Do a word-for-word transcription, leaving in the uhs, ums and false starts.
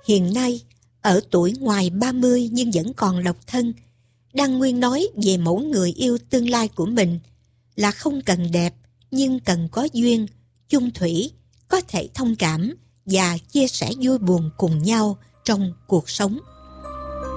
hiện nay, ở tuổi ngoài ba mươi nhưng vẫn còn độc thân, Đăng Nguyên nói về mẫu người yêu tương lai của mình là không cần đẹp, nhưng cần có duyên, chung thủy, có thể thông cảm và chia sẻ vui buồn cùng nhau trong cuộc sống.